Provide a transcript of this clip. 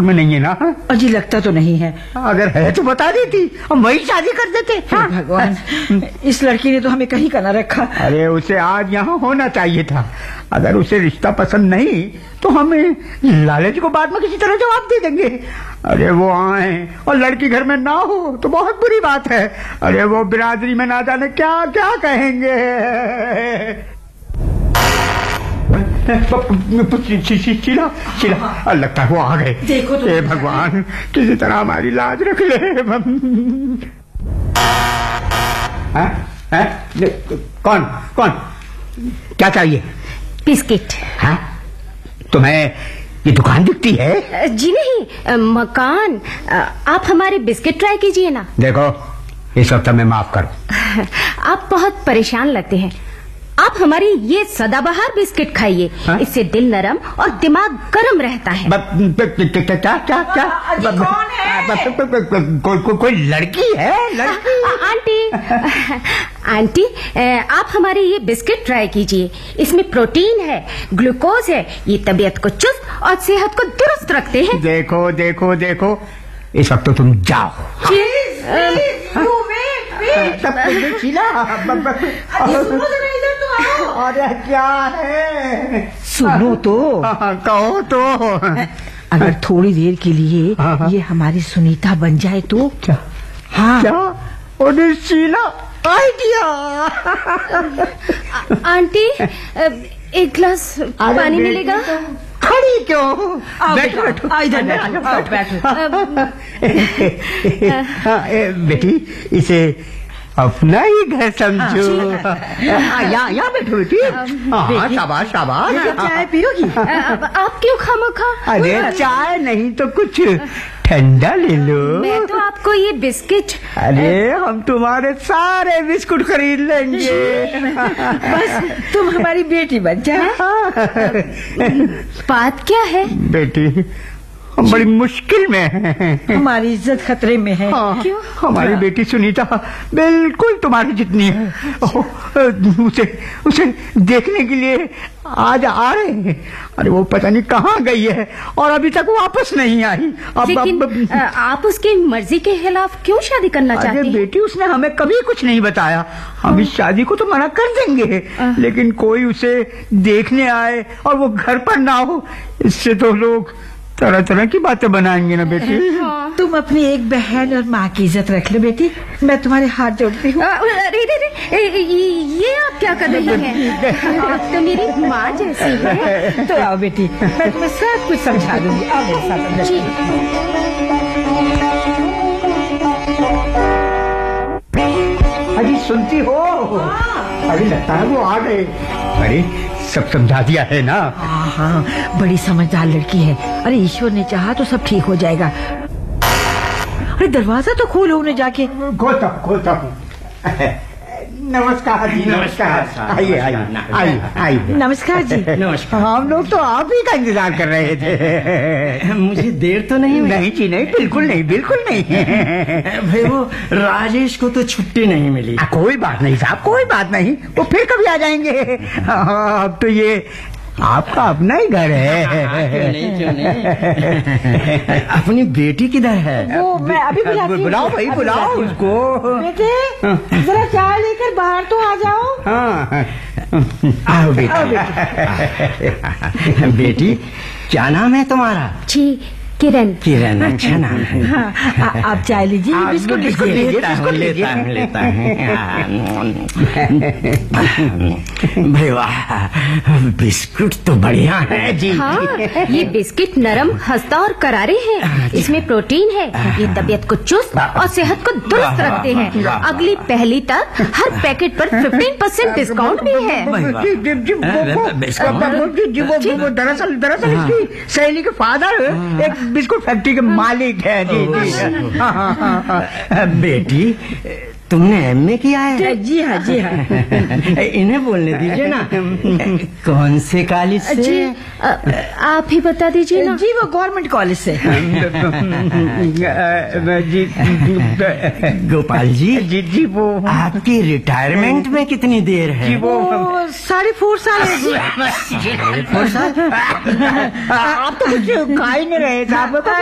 में नहीं है ना? अजी लगता तो नहीं है। अगर है तो बता देती, हम वही शादी कर देते। हाँ? भगवान, इस लड़की ने तो हमें कहीं का न रखा। अरे उसे आज यहाँ होना चाहिए था। अगर उसे रिश्ता पसंद नहीं तो हमें लालच को बाद में किसी तरह जवाब दे देंगे। अरे वो आए और लड़की घर में ना हो तो बहुत बुरी बात है। अरे वो बिरादरी में ना जाने क्या क्या कहेंगे। शीला शीला, लगता है वो आ गए। देखो तो, भगवान किसी तरह हमारी लाज रख ले। कौन कौन, क्या चाहिए? बिस्किट। हाँ? तुम्हें ये दुकान दिखती है? जी नहीं, मकान। आप हमारे बिस्किट ट्राई कीजिए ना। देखो इस वक्त में माफ करो। आप बहुत परेशान लगते हैं। आप हमारी ये सदाबहार बिस्किट खाइए। इससे दिल नरम और दिमाग गर्म रहता है। क्या क्या क्या? कौन है? कोई लड़की है? आंटी आंटी, आप हमारे ये बिस्किट ट्राई कीजिए। इसमें प्रोटीन है, ग्लूकोज है। ये तबीयत को चुस्त और सेहत को दुरुस्त रखते हैं। देखो देखो देखो, इस वक्त तो तुम जाओ। अरे क्या है? सुनो तो। कहो तो। अगर थोड़ी देर के लिए ये हमारी सुनीता बन जाए तो? क्या? हाँ क्या? अरे शीला, आइडिया। आंटी, एक गिलास पानी मिलेगा? खड़ी क्यों? बैठो बैठो। इधर बैठो। बेटी, इसे अपना ही घर समझो। यहाँ बैठो बेटी। हाँ, शाबाश शाबाश। चाय पियोगी? आप क्यों खामखा? अरे चाय नहीं तो कुछ ठंडा ले लो। मैं तो आपको ये बिस्किट। अरे हम तुम्हारे सारे बिस्कुट खरीद लेंगे। बस तुम हमारी बेटी बन जाए। बात क्या है? बेटी, हम बड़ी मुश्किल में हैं। हमारी इज्जत खतरे में है। क्यों? हमारी बेटी सुनीता बिल्कुल तुम्हारी जितनी है। उसे देखने के लिए आज आ रहे हैं। अरे वो पता नहीं कहाँ गई है और अभी तक वापस नहीं आई। लेकिन आप उसकी मर्जी के खिलाफ क्यों शादी करना चाहते हैं? अरे बेटी, उसने हमें कभी कुछ नहीं बताया। हम इस शादी को तो मना कर देंगे, लेकिन कोई उसे देखने आए और वो घर पर ना हो, इससे तो लोग तरह तरह की बातें बनाएंगे ना बेटी। तुम अपनी एक बहन और माँ की इज्जत रख लो बेटी। मैं तुम्हारे हाथ जोड़ती हूँ। ये आप क्या कर रही हैं? आप तो मेरी माँ जैसी है। तो आओ बेटी, मैं तुम्हें सब कुछ समझा दूंगी। आओ मेरे साथ। जी। अजी सुनती हो? अभी लगता है वो आ गए। अरे सब समझा दिया है ना? हाँ, बड़ी समझदार लड़की है। अरे ईश्वर ने चाहा तो सब ठीक हो जाएगा। अरे दरवाजा तो खोलो उन्हें जाके। खोलता हूँ। नमस्कार जी। नमस्कार। आइए आइए आइए। नमस्कार जी। नमस्कार। हम लोग तो आप ही का इंतजार कर रहे थे। मुझे देर तो नहीं हुई? नहीं जी नहीं, बिल्कुल नहीं, बिल्कुल नहीं। भाई वो राजेश को तो छुट्टी नहीं मिली। कोई बात नहीं साहब, कोई बात नहीं, वो फिर कभी आ जाएंगे। अब तो ये आपका अपना ही घर है। क्यों नहीं। अपनी बेटी किधर है? वो मैं अभी बुलाती हूँ। बुलाओ भाई, बुलाओ उसको। बेटे जरा चाय लेकर बाहर तो आ जाओ। हाँ आओ बेटी, क्या नाम है तुम्हारा? जी, किरण। किरण, अच्छा नाम है। हाँ, आप चाय लीजिए। बिस्कुट लेता भाई वाह, बिस्कुट तो बढ़िया है जी। हाँ, ये बिस्किट नरम, खस्ता और करारे हैं। इसमें प्रोटीन है। ये तबीयत को चुस्त और सेहत को दुरुस्त रखते हैं। अगली पहली तक हर पैकेट पर 15% डिस्काउंट भी है। दरअसल इसकी सहेली के फादर एक बिस्कुट फैक्ट्री के मालिक है। जी। बेटी, तुमने एमए किया है? जी हाँ, जी हाँ। इन्हें बोलने दीजिए ना। कौन से कॉलेज से? जी, आप ही बता दीजिए ना। जी वो गवर्नमेंट कॉलेज से। जी गोपाल जी। जी वो आपकी रिटायरमेंट में कितनी देर है? जी वो 4.5 साल है जी। आप तो कुछ खा ही नहीं रहे थे।